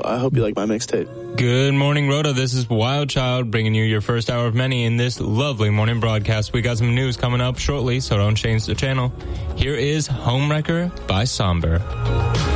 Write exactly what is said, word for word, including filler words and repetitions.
I hope you like my mixtape. Good morning, Rhoda. This is Wild Child bringing you your first hour of many in this lovely morning broadcast. We got some news coming up shortly, so don't change the channel. Here is Homewrecker by Somber.